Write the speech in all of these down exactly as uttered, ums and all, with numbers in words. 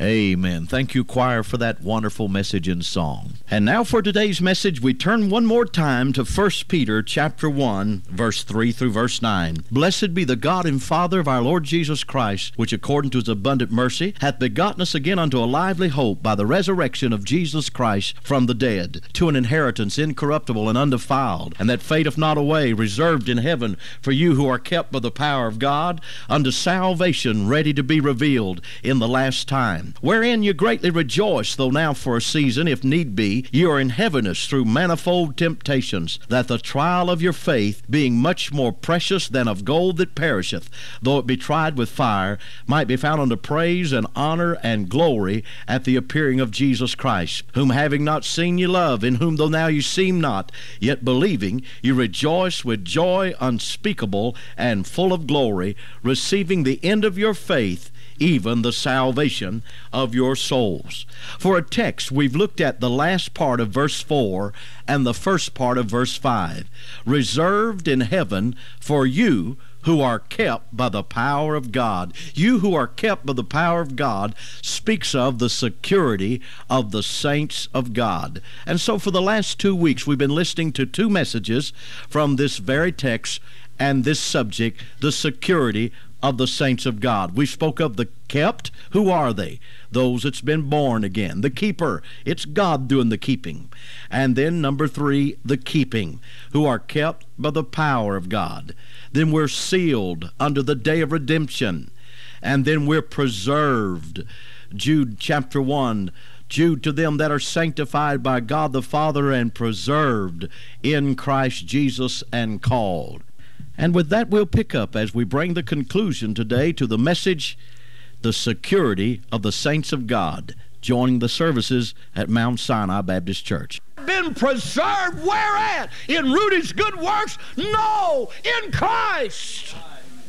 Amen. Thank you, choir, for that wonderful message and song. And now for today's message, we turn one more time to First Peter chapter one, verse three through verse nine. Blessed be the God and Father of our Lord Jesus Christ, which according to his abundant mercy hath begotten us again unto a lively hope by the resurrection of Jesus Christ from the dead, to an inheritance incorruptible and undefiled, and that fadeth not away, reserved in heaven for you who are kept by the power of God unto salvation, ready to be revealed in the last time. Wherein you greatly rejoice, though now for a season, if need be, you are in heaviness through manifold temptations, that the trial of your faith, being much more precious than of gold that perisheth, though it be tried with fire, might be found unto praise and honor and glory at the appearing of Jesus Christ, whom having not seen you love, in whom though now you seem not, yet believing, you rejoice with joy unspeakable and full of glory, receiving the end of your faith, even the salvation of your souls. For a text, we've looked at the last part of verse four and the first part of verse five. Reserved in heaven for you who are kept by the power of God. You who are kept by the power of God speaks of the security of the saints of God. And so for the last two weeks, we've been listening to two messages from this very text and this subject, the security of the saints of God. We spoke of the kept. Who are they? Those that's been born again. The keeper. It's God doing the keeping. And then number three, the keeping, who are kept by the power of God. Then we're sealed under the day of redemption. And then we're preserved. Jude chapter one, Jude, to them that are sanctified by God the Father and preserved in Christ Jesus and called. And with that, we'll pick up as we bring the conclusion today to the message, the security of the saints of God, joining the services at Mount Sinai Baptist Church. Been preserved where at? In Rudy's good works? No, in Christ.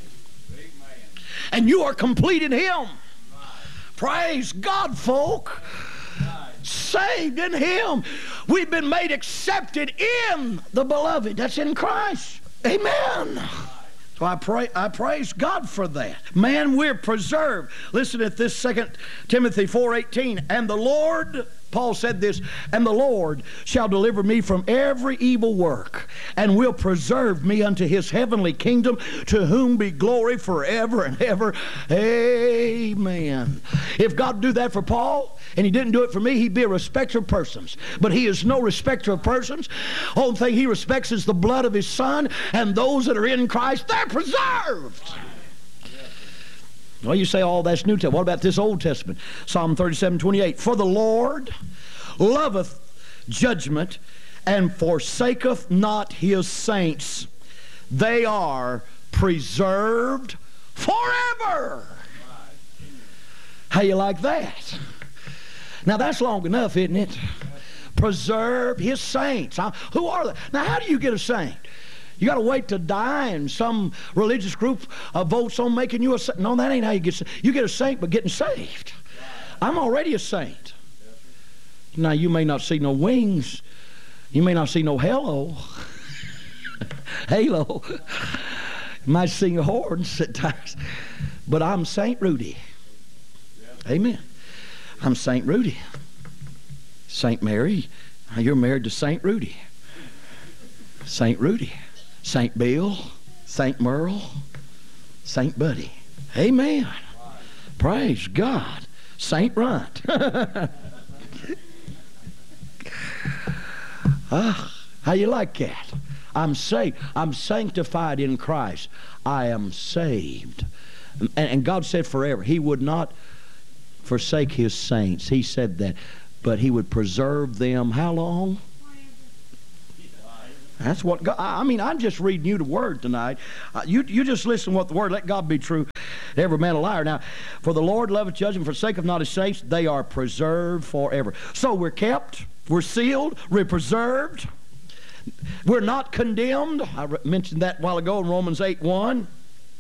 And you are complete in Him. Praise God, folk. Saved in Him. We've been made accepted in the beloved. That's in Christ. Amen. So I pray, I praise God for that. Man, we're preserved. Listen at this, Second Timothy four eighteen. And the Lord, Paul said this, and the Lord shall deliver me from every evil work, and will preserve me unto His heavenly kingdom, to whom be glory forever and ever. Amen. If God do that for Paul, and He didn't do it for me, He'd be a respecter of persons. But He is no respecter of persons. Only thing He respects is the blood of His Son, and those that are in Christ, they're preserved. Well, you say, oh, that's New Testament. What about this Old Testament? Psalm thirty-seven twenty-eight. For the Lord loveth judgment, and forsaketh not His saints. They are preserved forever. How you like that? Now, that's long enough, isn't it? Preserve His saints. Who are they? Now, how do you get a saint? You got to wait to die, and some religious group uh, votes on making you a saint. No, that ain't how you get saved. You get a saint by getting saved. I'm already a saint. Now, you may not see no wings. You may not see no halo. Halo. You might sing horns at times. But I'm Saint Rudy. Amen. I'm Saint Rudy. Saint Mary, you're married to Saint Rudy. Saint Rudy. Saint Bill, Saint Merle, Saint Buddy. Amen. Praise God. Saint Runt. Ah, how you like that? I'm saved. I'm sanctified in Christ. I am saved. And, and God said forever. He would not forsake His saints. He said that. But He would preserve them how long? That's what God, I mean, I'm just reading you the Word tonight. Uh, you, you just listen to what the Word, let God be true, every man a liar. Now, for the Lord loveth judgment, forsaketh not His saints, they are preserved forever. So we're kept, we're sealed, we're preserved, we're not condemned. I re- mentioned that a while ago in Romans eight one.